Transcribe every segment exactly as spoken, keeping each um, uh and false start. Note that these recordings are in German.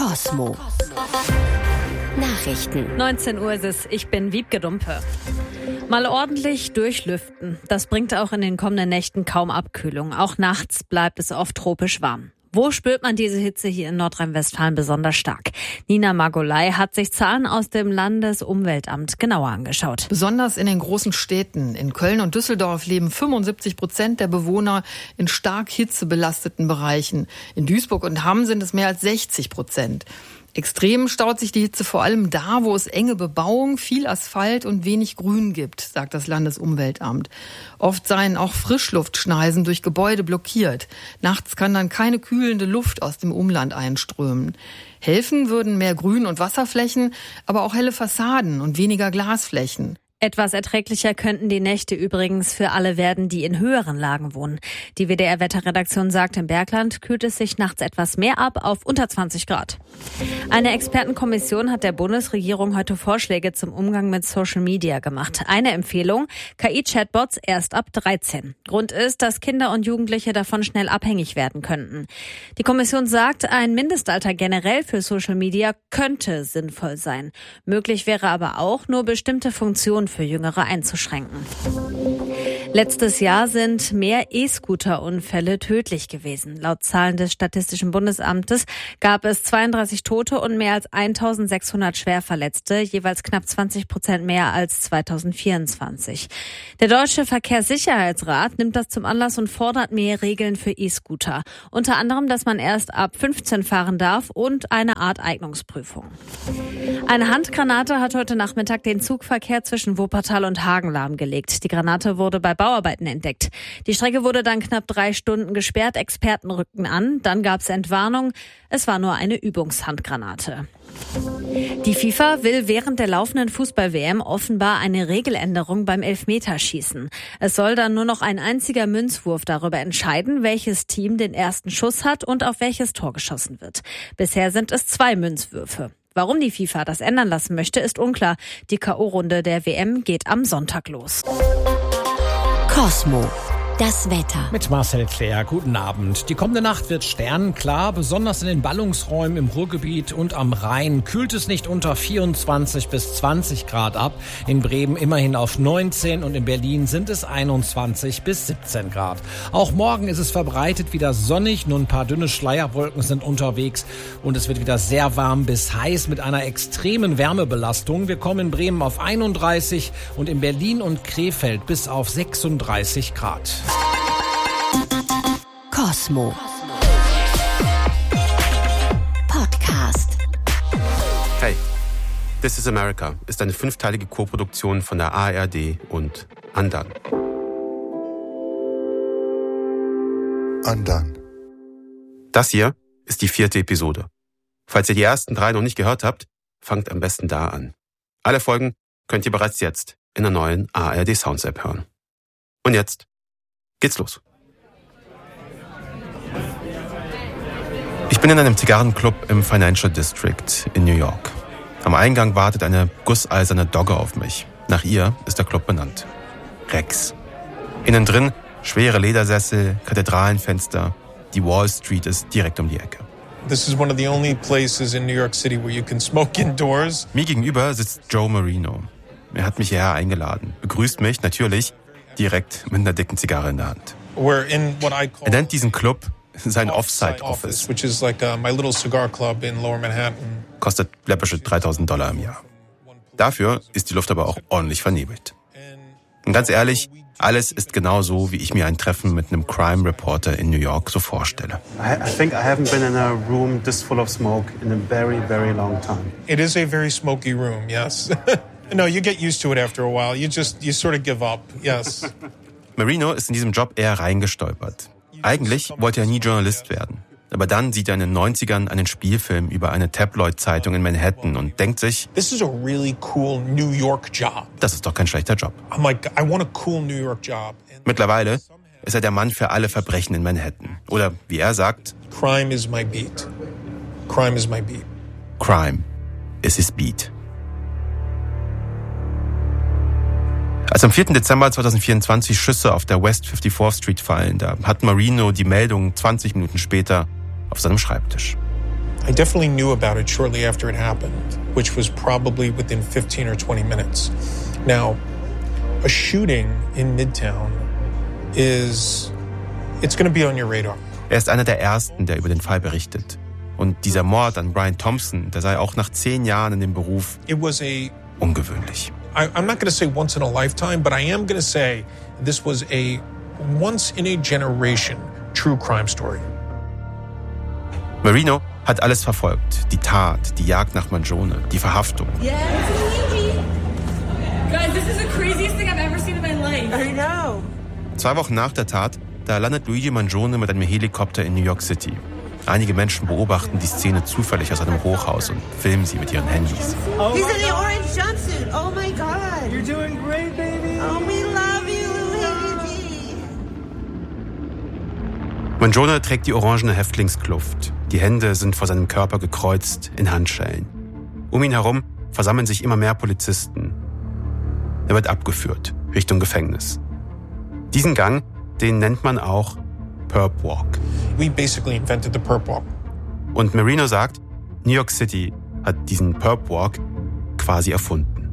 Cosmo. Nachrichten. neunzehn Uhr ist es. Ich bin Wiebke Dumpe. Mal ordentlich durchlüften. Das bringt auch in den kommenden Nächten kaum Abkühlung. Auch nachts bleibt es oft tropisch warm. Wo spürt man diese Hitze hier in Nordrhein-Westfalen besonders stark? Nina Margolay hat sich Zahlen aus dem Landesumweltamt genauer angeschaut. Besonders in den großen Städten. In Köln und Düsseldorf leben fünfundsiebzig Prozent der Bewohner in stark hitzebelasteten Bereichen. In Duisburg und Hamm sind es mehr als sechzig Prozent. Extrem staut sich die Hitze vor allem da, wo es enge Bebauung, viel Asphalt und wenig Grün gibt, sagt das Landesumweltamt. Oft seien auch Frischluftschneisen durch Gebäude blockiert. Nachts kann dann keine kühlende Luft aus dem Umland einströmen. Helfen würden mehr Grün- und Wasserflächen, aber auch helle Fassaden und weniger Glasflächen. Etwas erträglicher könnten die Nächte übrigens für alle werden, die in höheren Lagen wohnen. Die W D R-Wetterredaktion sagt, im Bergland kühlt es sich nachts etwas mehr ab auf unter zwanzig Grad. Eine Expertenkommission hat der Bundesregierung heute Vorschläge zum Umgang mit Social Media gemacht. Eine Empfehlung, K I-Chatbots erst ab dreizehn. Grund ist, dass Kinder und Jugendliche davon schnell abhängig werden könnten. Die Kommission sagt, ein Mindestalter generell für Social Media könnte sinnvoll sein. Möglich wäre aber auch, nur bestimmte Funktionen für Jüngere einzuschränken. Letztes Jahr sind mehr E-Scooter-Unfälle tödlich gewesen. Laut Zahlen des Statistischen Bundesamtes gab es zweiunddreißig Tote und mehr als eintausendsechshundert Schwerverletzte, jeweils knapp zwanzig Prozent mehr als zweitausendvierundzwanzig. Der Deutsche Verkehrssicherheitsrat nimmt das zum Anlass und fordert mehr Regeln für E-Scooter. Unter anderem, dass man erst ab fünfzehn fahren darf und eine Art Eignungsprüfung. Eine Handgranate hat heute Nachmittag den Zugverkehr zwischen Wuppertal und Hagen lahmgelegt. Die Granate wurde bei Bauarbeiten entdeckt. Die Strecke wurde dann knapp drei Stunden gesperrt. Experten rückten an. Dann gab es Entwarnung. Es war nur eine Übungshandgranate. Die FIFA will während der laufenden Fußball-W M offenbar eine Regeländerung beim Elfmeterschießen. Es soll dann nur noch ein einziger Münzwurf darüber entscheiden, welches Team den ersten Schuss hat und auf welches Tor geschossen wird. Bisher sind es zwei Münzwürfe. Warum die FIFA das ändern lassen möchte, ist unklar. Die K O-Runde der W M geht am Sonntag los. Cosmo. Das Wetter. Mit Marcel Claire, guten Abend. Die kommende Nacht wird sternenklar, besonders in den Ballungsräumen im Ruhrgebiet und am Rhein kühlt es nicht unter vierundzwanzig bis zwanzig Grad ab. In Bremen immerhin auf neunzehn und in Berlin sind es einundzwanzig bis siebzehn Grad. Auch morgen ist es verbreitet wieder sonnig, nur ein paar dünne Schleierwolken sind unterwegs und es wird wieder sehr warm bis heiß mit einer extremen Wärmebelastung. Wir kommen in Bremen auf einunddreißig und in Berlin und Krefeld bis auf sechsunddreißig Grad. Cosmo. Podcast. Hey, This is America ist eine fünfteilige Koproduktion von der A R D und Undone. Undone. Das hier ist die vierte Episode. Falls ihr die ersten drei noch nicht gehört habt, fangt am besten da an. Alle Folgen könnt ihr bereits jetzt in der neuen A R D Sounds App hören. Und jetzt geht's los. Ich bin in einem Zigarrenclub im Financial District in New York. Am Eingang wartet eine gusseiserne Dogge auf mich. Nach ihr ist der Club benannt. Rex. Innen drin schwere Ledersessel, Kathedralenfenster. Die Wall Street ist direkt um die Ecke. This is one of the only places in New York City where you can smoke indoors. Mir gegenüber sitzt Joe Marino. Er hat mich hierher eingeladen. Begrüßt mich natürlich direkt mit einer dicken Zigarre in der Hand. We're in what I call Er nennt diesen Club sein Offsite Office. which is like uh, my little cigar club in Lower Manhattan. Kostet läppische dreitausend Dollar im Jahr. Dafür ist die Luft aber auch ordentlich vernebelt. Und ganz ehrlich, alles ist genau so, wie ich mir ein Treffen mit einem Crime Reporter in New York so vorstelle. I, I think I haven't been in a room this full of smoke in a very, very long time. It is a very smoky room, yes. No, you get used to it after a while. You just, you sort of give up, yes. Marino ist in diesem Job eher reingestolpert. Eigentlich wollte er nie Journalist werden. Aber dann sieht er in den neunzigern einen Spielfilm über eine Tabloid-Zeitung in Manhattan und denkt sich, This is a really cool New York job. das ist doch kein schlechter Job. I'm like, I want a cool New York job. Mittlerweile ist er der Mann für alle Verbrechen in Manhattan. Oder wie er sagt, Crime is my beat. Crime is my beat. Crime is his beat. Als am vierten Dezember zweitausendvierundzwanzig Schüsse auf der West fifty-fourth Street fallen, da hat Marino die Meldung zwanzig Minuten später auf seinem Schreibtisch. I definitely knew about it shortly after it happened, which was probably within fifteen or twenty minutes. Now, a shooting in Midtown is, it's going to be on your radar. Er ist einer der Ersten, der über den Fall berichtet. Und dieser Mord an Brian Thompson, der sei auch nach zehn Jahren in dem Beruf It was a, ungewöhnlich. I, I'm not going to say once in a lifetime, but I am going to say this was a once in a generation true crime story. Marino hat alles verfolgt. Die Tat, die Jagd nach Mangione, die Verhaftung. Yes. Guys, this is the craziest thing I've ever seen in my life. I know. Zwei Wochen nach der Tat, da landet Luigi Mangione mit einem Helikopter in New York City. Einige Menschen beobachten die Szene zufällig aus einem Hochhaus und filmen sie mit ihren Handys. Oh He's in the orange jumpsuit. Oh my God. You're doing great, baby. Oh, we love you, Luigi. Mangione trägt die orangene Häftlingskluft. Die Hände sind vor seinem Körper gekreuzt in Handschellen. Um ihn herum versammeln sich immer mehr Polizisten. Er wird abgeführt, Richtung Gefängnis. Diesen Gang, den nennt man auch Perp Walk. We basically invented the Perp Walk. Und Marino sagt, New York City hat diesen Perp Walk quasi erfunden.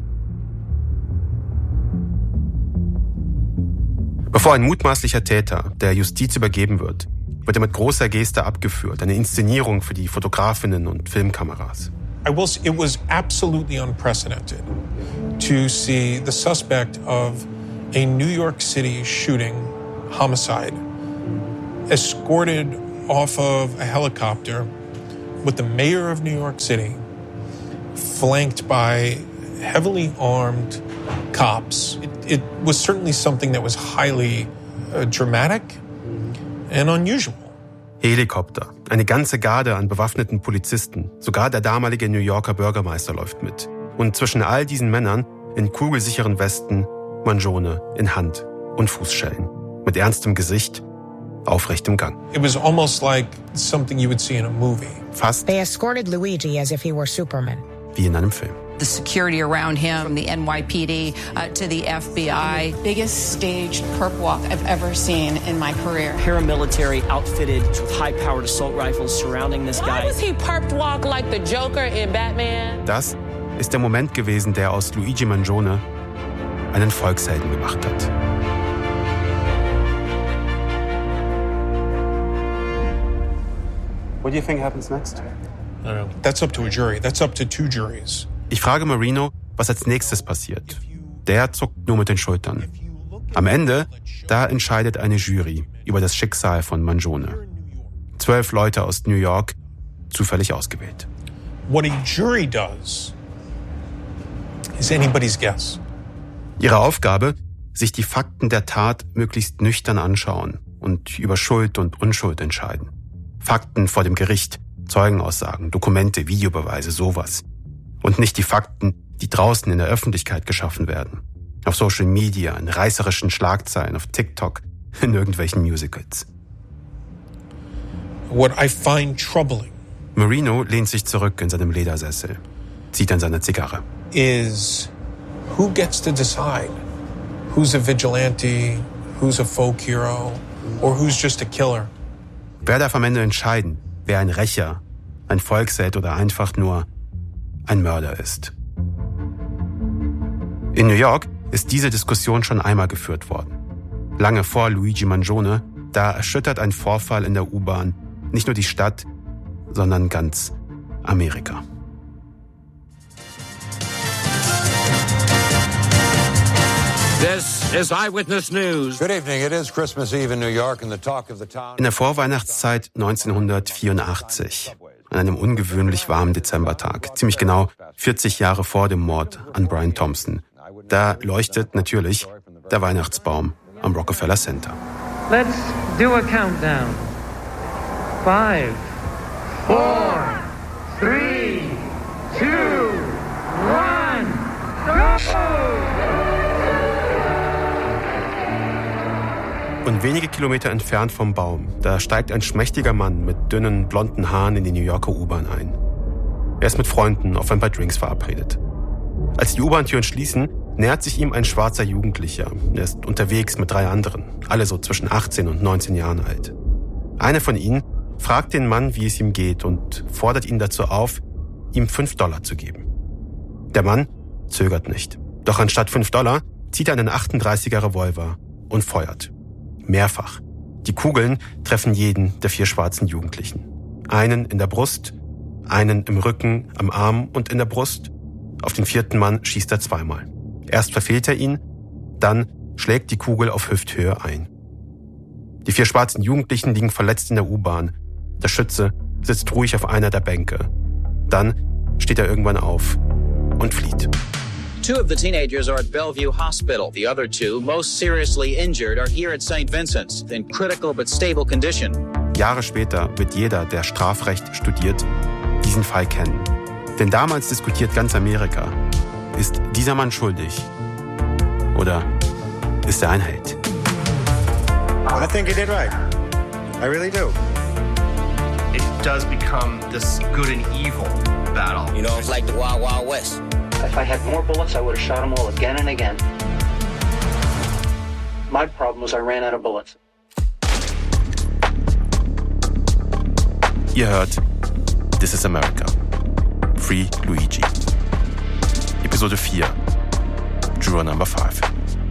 Bevor ein mutmaßlicher Täter der Justiz übergeben wird, wird er mit großer Geste abgeführt. Eine Inszenierung für die Fotografinnen und Filmkameras. I will say it was absolutely unprecedented to see the suspect of a New York City shooting homicide escorted off of a helicopter with the mayor of New York City, flanked by heavily armed cops. It, it was certainly something that was highly uh, dramatic and unusual. Helikopter, eine ganze Garde an bewaffneten Polizisten, sogar der damalige New Yorker Bürgermeister läuft mit. Und zwischen all diesen Männern in kugelsicheren Westen Mangione in Hand- und Fußschellen, mit ernstem Gesicht, aufrechtem Gang. It was almost like something you would see in a movie. Fast They escorted Luigi as if he were Superman. wie in einem Film. The security around him, from the N Y P D uh, to the F B I. Biggest staged perp walk I've ever seen in my career. Paramilitary outfitted with high-powered assault rifles surrounding this guy. Why was he perped walk like the Joker in Batman? Das ist der Moment gewesen, der aus Luigi Mangione einen Volkshelden gemacht hat. What do you think happens next? I don't know. That's up to a jury. That's up to two juries. Ich frage Marino, was als nächstes passiert. Der zuckt nur mit den Schultern. Am Ende, da entscheidet eine Jury über das Schicksal von Mangione. Zwölf Leute aus New York, zufällig ausgewählt. What a jury does is anybody's guess. Ihre Aufgabe, sich die Fakten der Tat möglichst nüchtern anschauen und über Schuld und Unschuld entscheiden. Fakten vor dem Gericht, Zeugenaussagen, Dokumente, Videobeweise, sowas. Und nicht die Fakten, die draußen in der Öffentlichkeit geschaffen werden. Auf Social Media, in reißerischen Schlagzeilen, auf TikTok, in irgendwelchen Musicals. What I find troubling Marino lehnt sich zurück in seinem Ledersessel, zieht an seiner Zigarre. is who gets to decide who's a vigilante, who's a folk hero, or who's just a killer. Wer darf am Ende entscheiden, wer ein Rächer, ein Volksheld oder einfach nur ein Mörder ist? In New York ist diese Diskussion schon einmal geführt worden. Lange vor Luigi Mangione, da erschüttert ein Vorfall in der U-Bahn nicht nur die Stadt, sondern ganz Amerika. This is Eyewitness News. Good evening. It is Christmas Eve in New York and the talk of the town. In der Vorweihnachtszeit neunzehnhundertvierundachtzig, an einem ungewöhnlich warmen Dezembertag, ziemlich genau vierzig Jahre vor dem Mord an Brian Thompson, da leuchtet natürlich der Weihnachtsbaum am Rockefeller Center. Let's do a countdown. Five, four, three, two, one, go! Und wenige Kilometer entfernt vom Baum, da steigt ein schmächtiger Mann mit dünnen, blonden Haaren in die New Yorker U-Bahn ein. Er ist mit Freunden auf ein paar Drinks verabredet. Als die U-Bahn-Türen schließen, nähert sich ihm ein schwarzer Jugendlicher. Er ist unterwegs mit drei anderen, alle so zwischen achtzehn und neunzehn Jahren alt. Einer von ihnen fragt den Mann, wie es ihm geht und fordert ihn dazu auf, ihm fünf Dollar zu geben. Der Mann zögert nicht. Doch anstatt fünf Dollar zieht er einen achtunddreißiger Revolver und feuert. Mehrfach. Die Kugeln treffen jeden der vier schwarzen Jugendlichen. Einen in der Brust, einen im Rücken, am Arm und in der Brust. Auf den vierten Mann schießt er zweimal. Erst verfehlt er ihn, dann schlägt die Kugel auf Hüfthöhe ein. Die vier schwarzen Jugendlichen liegen verletzt in der U-Bahn. Der Schütze sitzt ruhig auf einer der Bänke. Dann steht er irgendwann auf und flieht. Two of the teenagers are at Bellevue Hospital. The other two, most seriously injured, are here at Saint Vincent's in critical but stable condition. Jahre später wird jeder, der Strafrecht studiert, diesen Fall kennen. Denn damals diskutiert ganz Amerika, ist dieser Mann schuldig oder ist er ein Held? I think he did right. I really do. It does become this good and evil battle. You know, it's like the Wild Wild West. If I had more bullets, I would have shot them all again and again. My problem was I ran out of bullets. Ihr hört This is America. Free Luigi. Episode vier. Juror Number five.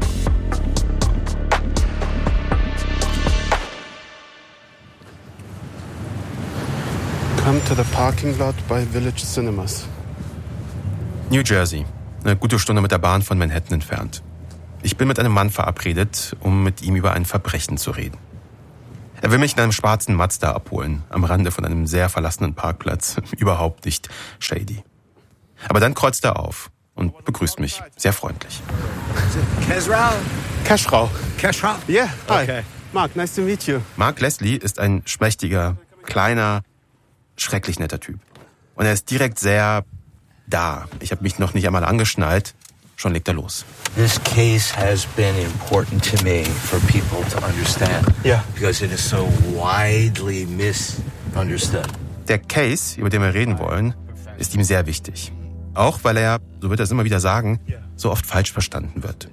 Come to the parking lot by Village Cinemas. New Jersey. Eine gute Stunde mit der Bahn von Manhattan entfernt. Ich bin mit einem Mann verabredet, um mit ihm über ein Verbrechen zu reden. Er will mich in einem schwarzen Mazda abholen, am Rande von einem sehr verlassenen Parkplatz. Überhaupt nicht shady. Aber dann kreuzt er auf und begrüßt mich sehr freundlich. Kesrau. Kesrau. Kesrau? Yeah, hi. Okay. Mark, nice to meet you. Mark Leslie ist ein schmächtiger, kleiner, schrecklich netter Typ. Und er ist direkt sehr da. Ich habe mich noch nicht einmal angeschnallt. Schon legt er los. This case has been important to me for people to understand. Yeah. Because it is so widely misunderstood. Der Case, über den wir reden wollen, ist ihm sehr wichtig. Auch weil er, so wird er es immer wieder sagen, so oft falsch verstanden wird.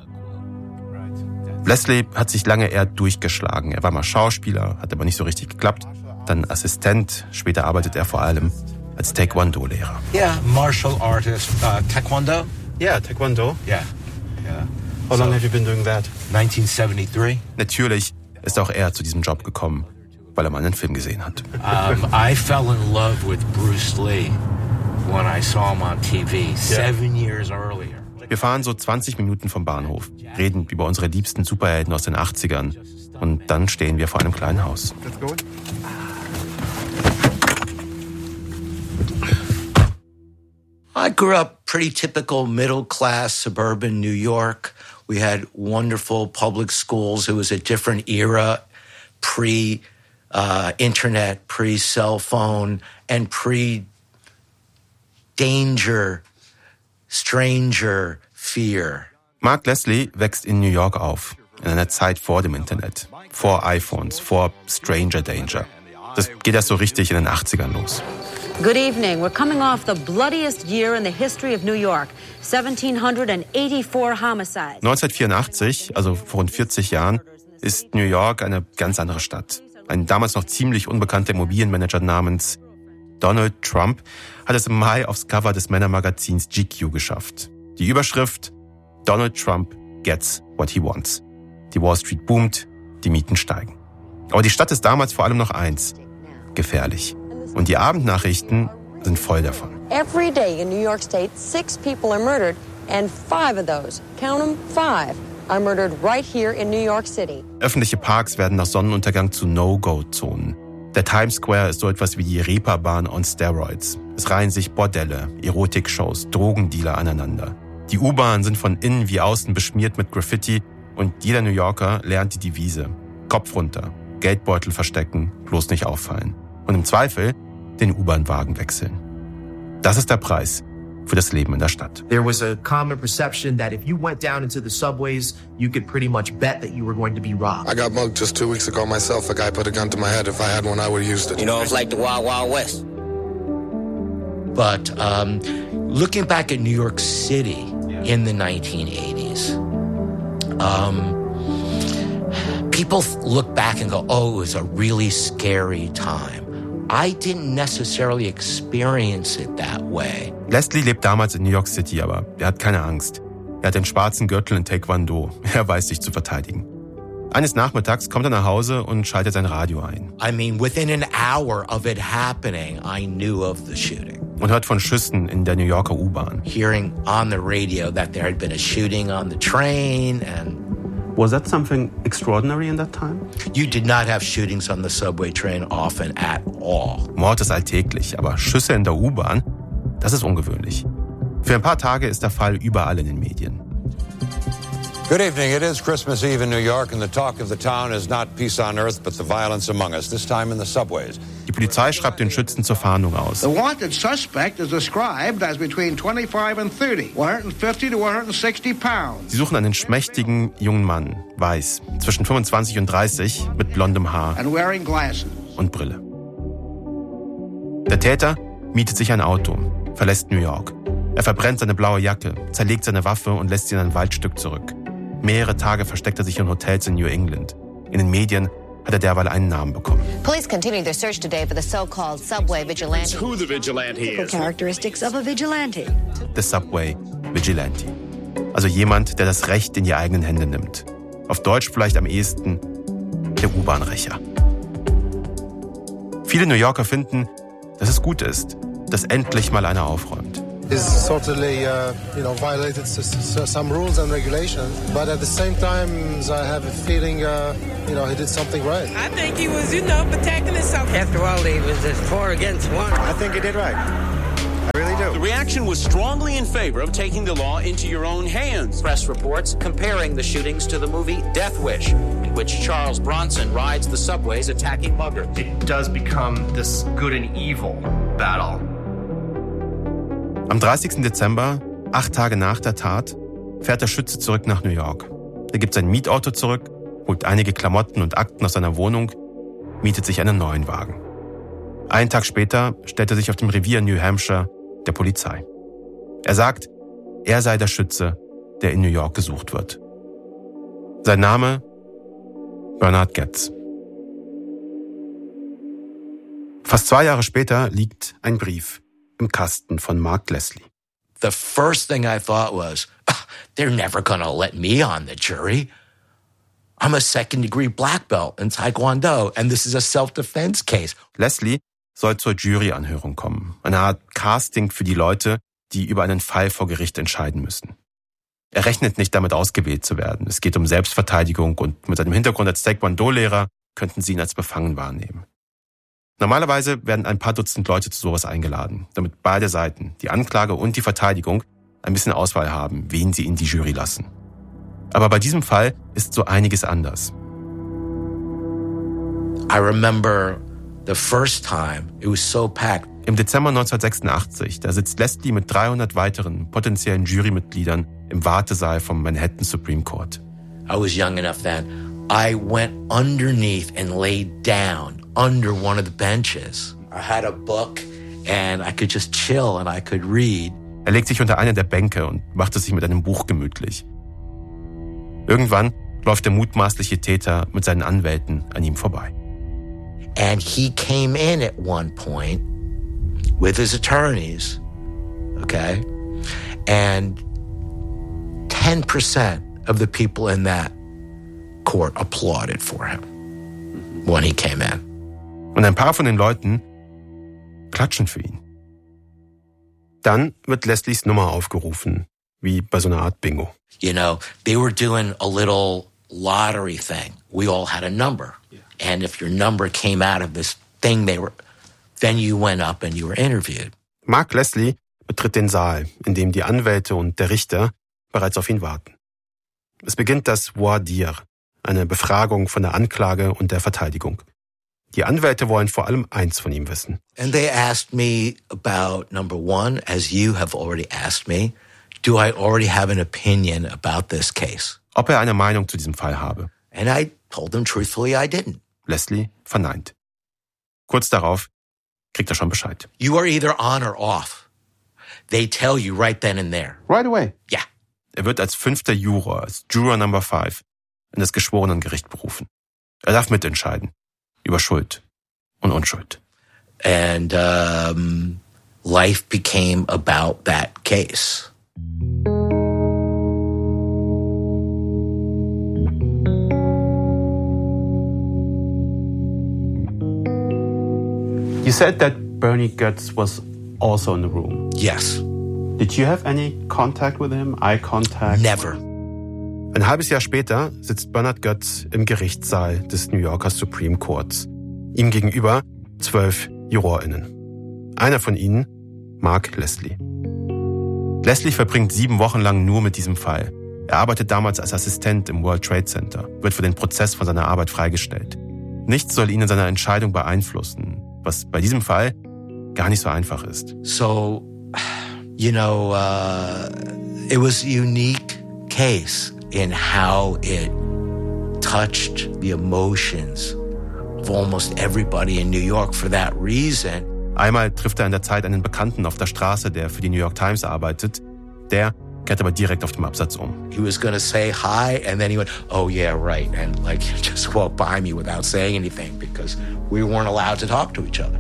Leslie hat sich lange eher durchgeschlagen. Er war mal Schauspieler, hat aber nicht so richtig geklappt. Dann Assistent, später arbeitet er vor allem als Taekwondo-Lehrer. Yeah, martial artist, uh, Taekwondo. Yeah, Taekwondo. Yeah, yeah. How long have you been doing that? nineteen seventy-three. Natürlich ist auch er zu diesem Job gekommen, weil er mal einen Film gesehen hat. Um, I fell in love with Bruce Lee when I saw him on T V seven years earlier. Wir fahren so zwanzig Minuten vom Bahnhof, reden über unsere liebsten Superhelden aus den achtzigern und dann stehen wir vor einem kleinen Haus. Let's go. I grew up pretty typical middle-class suburban New York. We had wonderful public schools. It was a different era, pre-internet, uh, pre-cell phone, and pre-danger, stranger, fear. Mark Leslie wächst in New York auf, in einer Zeit vor dem Internet, vor iPhones, vor Stranger Danger. Das geht erst so richtig in den achtzigern los. Good evening. We're coming off the bloodiest year in the history of New York. seventeen eighty-four homicides. neunzehnhundertvierundachtzig, also vor rund vierzig Jahren, ist New York eine ganz andere Stadt. Ein damals noch ziemlich unbekannter Immobilienmanager namens Donald Trump hat es im Mai aufs Cover des Männermagazins G Q geschafft. Die Überschrift: Donald Trump gets what he wants. Die Wall Street boomt, die Mieten steigen. Aber die Stadt ist damals vor allem noch eins: gefährlich. Und die Abendnachrichten sind voll davon. Every day in New York State, six people are murdered, and five of those, count them, five, are murdered right here in New York City. Öffentliche Parks werden nach Sonnenuntergang zu No-Go-Zonen. Der Times Square ist so etwas wie die Reeperbahn on Steroids. Es reihen sich Bordelle, Erotikshows, Drogendealer aneinander. Die U-Bahnen sind von innen wie außen beschmiert mit Graffiti und jeder New Yorker lernt die Devise: Kopf runter, Geldbeutel verstecken, bloß nicht auffallen. Und im Zweifel den U-Bahn-Wagen wechseln. Das ist der Preis für das Leben in der Stadt. There was a common perception that if you went down into the subways, you could pretty much bet that you were going to be robbed. I got mugged just two weeks ago myself. A guy put a gun to my head. If I had one, I would have used it. You know, it's like the Wild Wild West. But um, looking back at New York City in the nineteen eighties, um, People look back and go, oh, it was a really scary time. I didn't necessarily experience it that way. Leslie lebt damals in New York City, aber er hat keine Angst. Er hat den schwarzen Gürtel in Taekwondo. Er weiß sich zu verteidigen. Eines Nachmittags kommt er nach Hause und schaltet sein Radio ein. I mean, within an hour of it happening, I knew of the shooting. Und hört von Schüssen in der New Yorker U-Bahn. Hearing on the radio that there had been a shooting on the train and... Was that something extraordinary in that time? You did not have shootings on the subway train often at all. Mord ist alltäglich, aber Schüsse in der U-Bahn, das ist ungewöhnlich. Für ein paar Tage ist der Fall überall in den Medien. Good evening. It is Christmas Eve in New York, and the talk of the town is not peace on earth, but the violence among us, this time in the subways. Die Polizei schreibt den Schützen zur Fahndung aus. The wanted suspect is described as between twenty-five and thirty, one fifty to one sixty pounds. Sie suchen einen schmächtigen jungen Mann, weiß, zwischen fünfundzwanzig und dreißig, mit blondem Haar and wearing glasses. Und Brille. Der Täter mietet sich ein Auto, verlässt New York. Er verbrennt seine blaue Jacke, zerlegt seine Waffe und lässt sie in ein Waldstück zurück. Mehrere Tage versteckt er sich in Hotels in New England. In den Medien hat er derweil einen Namen bekommen. Police continue their search today for the so-called subway vigilante. Who the vigilante is. Characteristics of a vigilante. The Subway Vigilante. Also jemand, der das Recht in die eigenen Hände nimmt. Auf Deutsch vielleicht am ehesten der U-Bahn-Rächer. Viele New Yorker finden, dass es gut ist, dass endlich mal einer aufräumt. He's totally, uh, you know, violated some rules and regulations, but at the same time, I have a feeling, uh, you know, he did something right. I think he was, you know, protecting himself. After all, he was just four against one. I think he did right. I really do. The reaction was strongly in favor of taking the law into your own hands. Press reports comparing the shootings to the movie Death Wish, in which Charles Bronson rides the subways attacking muggers. It does become this good and evil battle. Am dreißigsten Dezember, acht Tage nach der Tat, fährt der Schütze zurück nach New York. Er gibt sein Mietauto zurück, holt einige Klamotten und Akten aus seiner Wohnung, mietet sich einen neuen Wagen. Einen Tag später stellt er sich auf dem Revier New Hampshire der Polizei. Er sagt, er sei der Schütze, der in New York gesucht wird. Sein Name? Bernard Goetz. Fast zwei Jahre später liegt ein Brief im Kasten von Mark Leslie. The first thing I thought was, they're never gonna let me on the jury. I'm a second-degree black belt in Taekwondo, and this is a self-defense case. Leslie soll zur Juryanhörung kommen. Eine Art Casting für die Leute, die über einen Fall vor Gericht entscheiden müssen. Er rechnet nicht damit, ausgewählt zu werden. Es geht um Selbstverteidigung und mit seinem Hintergrund als Taekwondo-Lehrer könnten sie ihn als befangen wahrnehmen. Normalerweise werden ein paar Dutzend Leute zu sowas eingeladen, damit beide Seiten, die Anklage und die Verteidigung, ein bisschen Auswahl haben, wen sie in die Jury lassen. Aber bei diesem Fall ist so einiges anders. I remember the first time it was so packed. Im Dezember neunzehnhundertsechsundachtzig, da sitzt Leslie mit dreihundert weiteren potenziellen Jurymitgliedern im Wartesaal vom Manhattan Supreme Court. I was young enough then. I went underneath and laid down under one of the benches. I had a book and I could just chill and I could read. Er legt sich unter eine der Bänke und macht es sich mit einem Buch gemütlich. Irgendwann läuft der mutmaßliche Täter mit seinen Anwälten an ihm vorbei. And he came in at one point with his attorneys, okay? And ten percent of the people in that court applauded for him when he came in. Und ein paar von den Leuten klatschen für ihn. Dann wird Leslies Nummer aufgerufen, wie bei so einer Art Bingo. You know, they were doing a little lottery thing. We all had a number. Yeah. And if your number came out of this thing, they were, then you went up and you were interviewed. Mark Leslie betritt den Saal, in dem die Anwälte und der Richter bereits auf ihn warten. Es beginnt das voir dire, eine Befragung von der Anklage und der Verteidigung. Die Anwälte wollen vor allem eins von ihm wissen. And they asked me about number one, as you have already asked me, do I already have an opinion about this case? Ob er eine Meinung zu diesem Fall habe. And I told them truthfully I didn't. Leslie verneint. Kurz darauf kriegt er schon Bescheid. You are either on or off. They tell you right then and there. Right away? Yeah. Er wird als fünfter Juror, als Juror Number Five, in das Geschworenengericht berufen. Er darf mitentscheiden über Schuld und Unschuld. And um, life became about that case. You said that Bernie Goetz was also in the room. Yes. Did you have any contact with him? Eye contact? Never. Ein halbes Jahr später sitzt Bernard Goetz im Gerichtssaal des New Yorker Supreme Courts. Ihm gegenüber zwölf JurorInnen. Einer von ihnen, Mark Leslie. Leslie verbringt sieben Wochen lang nur mit diesem Fall. Er arbeitet damals als Assistent im World Trade Center, wird für den Prozess von seiner Arbeit freigestellt. Nichts soll ihn in seiner Entscheidung beeinflussen, was bei diesem Fall gar nicht so einfach ist. So, you know, uh, it was a unique case in how it touched the emotions of almost everybody in New York for that reason. Einmal trifft er in der Zeit einen Bekannten auf der Straße, der für die New York Times arbeitet. Der kehrt aber direkt auf dem Absatz um. He was going to say hi and then he went, oh yeah, right. And like just walked by me without saying anything because we weren't allowed to talk to each other.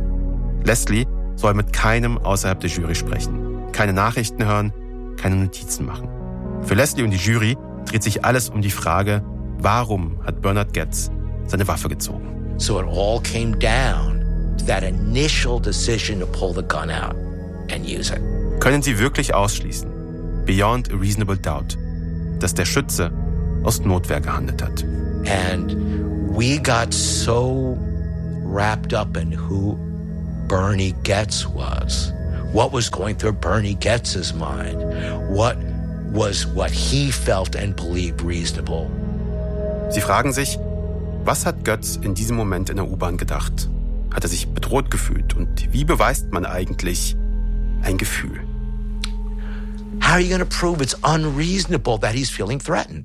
Leslie soll mit keinem außerhalb der Jury sprechen. Keine Nachrichten hören, keine Notizen machen. Für Leslie und die Jury dreht sich alles um die Frage, warum hat Bernard Goetz seine Waffe gezogen? So it all came down to that initial decision to pull the gun out and use it. Können Sie wirklich ausschließen, beyond a reasonable doubt, dass der Schütze aus Notwehr gehandelt hat? And we got so wrapped up in who Bernie Goetz was. What was going through Bernie Goetz's mind? What was what he felt and believed reasonable? Sie fragen sich, was hat Goetz in diesem Moment in der U-Bahn gedacht? Hat er sich bedroht gefühlt? Und wie beweist man eigentlich ein Gefühl? How are you going to prove it's unreasonable that he's feeling threatened?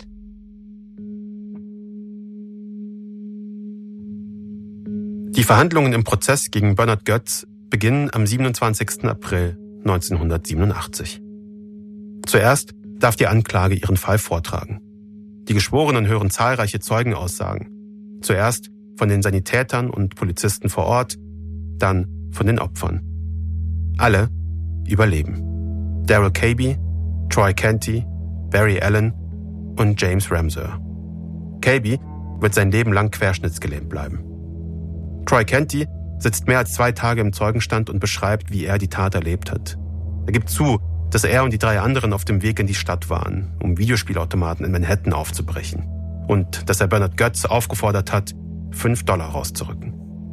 Die Verhandlungen im Prozess gegen Bernard Goetz beginnen am siebenundzwanzigsten April neunzehnhundertsiebenundachtzig. Zuerst darf die Anklage ihren Fall vortragen. Die Geschworenen hören zahlreiche Zeugenaussagen. Zuerst von den Sanitätern und Polizisten vor Ort, dann von den Opfern. Alle überleben. Daryl Caby, Troy Canty, Barry Allen und James Ramseur. Caby wird sein Leben lang querschnittsgelähmt bleiben. Troy Canty sitzt mehr als zwei Tage im Zeugenstand und beschreibt, wie er die Tat erlebt hat. Er gibt zu, dass er und die drei anderen auf dem Weg in die Stadt waren, um Videospielautomaten in Manhattan aufzubrechen. Und dass er Bernard Goetz aufgefordert hat, fünf Dollar rauszurücken.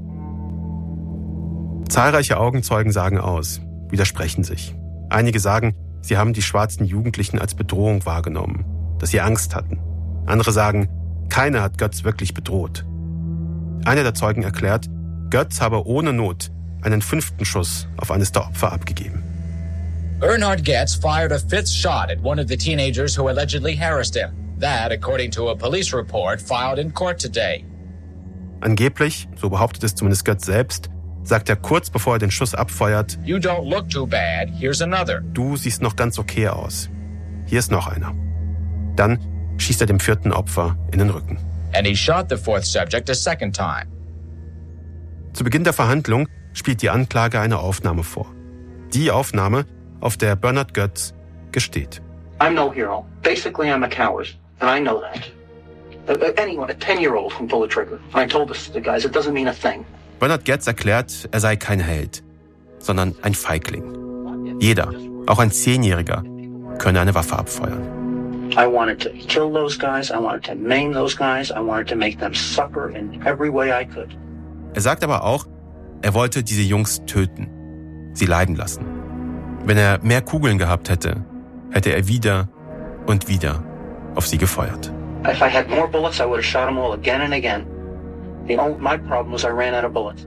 Zahlreiche Augenzeugen sagen aus, widersprechen sich. Einige sagen, sie haben die schwarzen Jugendlichen als Bedrohung wahrgenommen, dass sie Angst hatten. Andere sagen, keiner hat Goetz wirklich bedroht. Einer der Zeugen erklärt, Goetz habe ohne Not einen fünften Schuss auf eines der Opfer abgegeben. Bernard Goetz fired a fifth shot at one of the teenagers who allegedly harassed him. That, according to a police report filed in court today. Angeblich, so behauptet es zumindest Goetz selbst, sagt er kurz bevor er den Schuss abfeuert, You don't look too bad, here's another. Du siehst noch ganz okay aus. Hier ist noch einer. Dann schießt er dem vierten Opfer in den Rücken. And he shot the fourth subject a second time. Zu Beginn der Verhandlung spielt die Anklage eine Aufnahme vor. Die Aufnahme, auf der Bernard Goetz gesteht. I'm no hero. Basically, I'm a coward, and I know that. Uh, anyone, a ten-year-old can pull a trigger. And I told this to the guys, it doesn't mean a thing. Bernard Goetz erklärt, er sei kein Held, sondern ein Feigling. Jeder, auch ein Zehnjähriger, könne eine Waffe abfeuern. I wanted to kill those guys. I wanted to maim those guys. I wanted to make them suffer in every way I could. Er sagt aber auch, er wollte diese Jungs töten, sie leiden lassen. Wenn er mehr Kugeln gehabt hätte, hätte er wieder und wieder auf sie gefeuert. If I had more bullets, I would have shot them all again and again. The only, my problem was I ran out of bullets.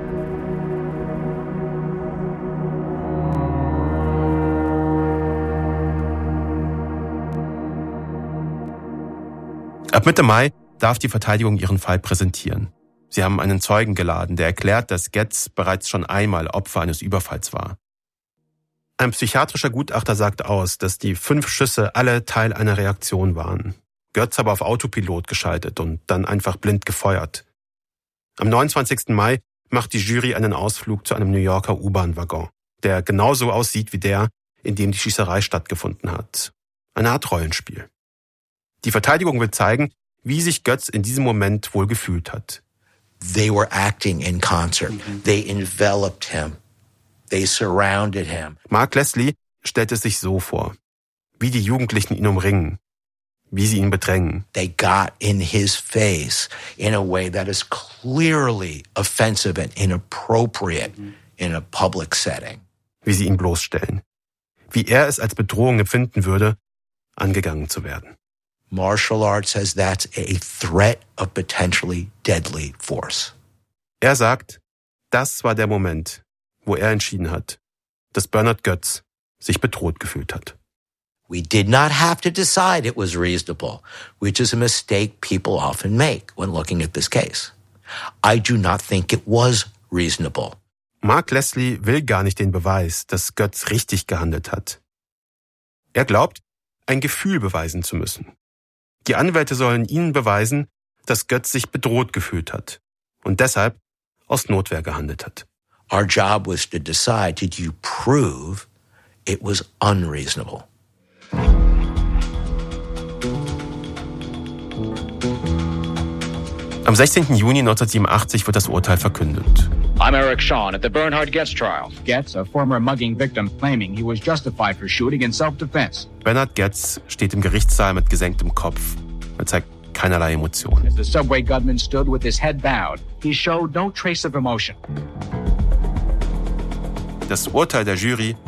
Ab Mitte Mai darf die Verteidigung ihren Fall präsentieren. Sie haben einen Zeugen geladen, der erklärt, dass Goetz bereits schon einmal Opfer eines Überfalls war. Ein psychiatrischer Gutachter sagt aus, dass die fünf Schüsse alle Teil einer Reaktion waren. Götz aber auf Autopilot geschaltet und dann einfach blind gefeuert. Am neunundzwanzigsten Mai macht die Jury einen Ausflug zu einem New Yorker U-Bahn-Waggon, der genauso aussieht wie der, in dem die Schießerei stattgefunden hat. Eine Art Rollenspiel. Die Verteidigung will zeigen, wie sich Götz in diesem Moment wohl gefühlt hat. They were acting in concert. They enveloped him. They surrounded him. Mark Leslie stellt es sich so vor, wie die Jugendlichen ihn umringen, wie sie ihn bedrängen. They got in his face in a way that is clearly offensive and inappropriate in a public setting. Wie sie ihn bloßstellen. Wie er es als Bedrohung empfinden würde, angegangen zu werden. Martial arts says that's a threat of potentially deadly force. Er sagt, das war der Moment, wo er entschieden hat, dass Bernhard Götz sich bedroht gefühlt hat. We did not have to decide it was reasonable, which is a mistake people often make when looking at this case. I do not think it was reasonable. Mark Leslie will gar nicht den Beweis, dass Götz richtig gehandelt hat. Er glaubt, ein Gefühl beweisen zu müssen. Die Anwälte sollen ihnen beweisen, dass Götz sich bedroht gefühlt hat und deshalb aus Notwehr gehandelt hat. Our job was to decide, did you prove it was unreasonable? Am sechzehnten Juni neunzehnhundertsiebenundachtzig wird das Urteil verkündet. I'm Eric Shawn at the Bernhard Goetz trial. Goetz, a former mugging victim, claiming he was justified for shooting in self-defense. Bernhard Goetz steht im Gerichtssaal mit gesenktem Kopf. Er zeigt keinerlei Emotionen. As the subway gunman stood with his head bowed, he showed no trace of emotion. Das Urteil der Jury